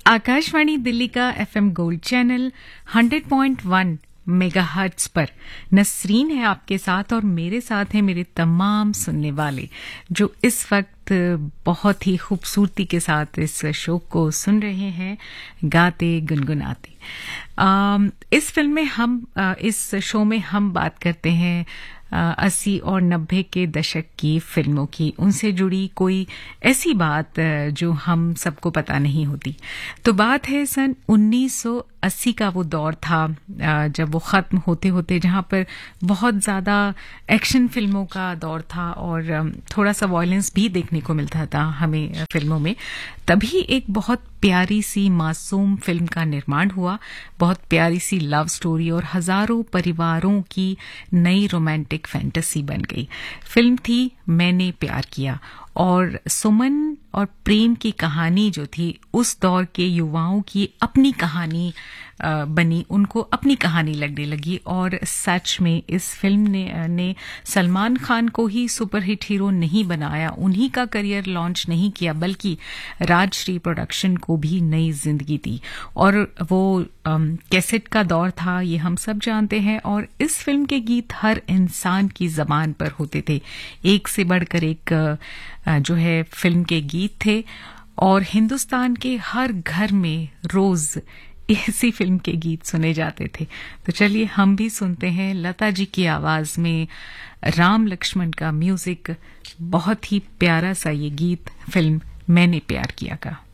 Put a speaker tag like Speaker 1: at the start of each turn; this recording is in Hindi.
Speaker 1: आकाशवाणी दिल्ली का एफएम गोल्ड चैनल 100.1 मेगाहर्ट्ज पर नसरीन है आपके साथ और मेरे साथ हैं मेरे तमाम सुनने वाले जो इस वक्त बहुत ही खूबसूरती के साथ इस शो को सुन रहे हैं गाते गुनगुनाते। इस शो में हम बात करते हैं 80 और 90 के दशक की फिल्मों की, उनसे जुड़ी कोई ऐसी बात जो हम सबको पता नहीं होती। तो बात है सन 1980 का वो दौर था जब वो ख़त्म होते होते, जहाँ पर बहुत ज़्यादा एक्शन फिल्मों का दौर था और थोड़ा सा वॉयलेंस भी देखने को मिलता था हमें फिल्मों में। तभी एक बहुत प्यारी सी मासूम फिल्म का निर्माण हुआ, बहुत प्यारी सी लव स्टोरी और हजारों परिवारों की नई रोमांटिक फैंटेसी बन गई। फिल्म थी मैंने प्यार किया और सुमन और प्रेम की कहानी जो थी उस दौर के युवाओं की अपनी कहानी बनी, उनको अपनी कहानी लगने लगी। और सच में इस फिल्म ने सलमान खान को ही सुपरहिट हीरो नहीं बनाया, उन्हीं का करियर लॉन्च नहीं किया, बल्कि राजश्री प्रोडक्शन को भी नई जिंदगी दी। और वो कैसेट का दौर था, ये हम सब जानते हैं। और इस फिल्म के गीत हर इंसान की जबान पर होते थे, एक से बढ़कर एक जो है फिल्म के गीत थे और हिंदुस्तान के हर घर में रोज ऐसी फिल्म के गीत सुने जाते थे। तो चलिए हम भी सुनते हैं लता जी की आवाज में राम लक्ष्मण का म्यूजिक, बहुत ही प्यारा सा ये गीत फिल्म मैंने प्यार किया का।